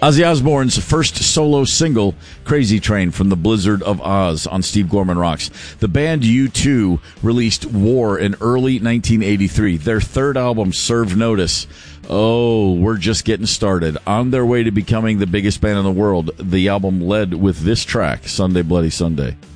Ozzy Osbourne's first solo single, Crazy Train, from the Blizzard of Oz on Steve Gorman Rocks. The band U2 released War in early 1983. Their third album, Serve Notice. Oh, we're just getting started. On their way to becoming the biggest band in the world, the album led with this track, Sunday Bloody Sunday.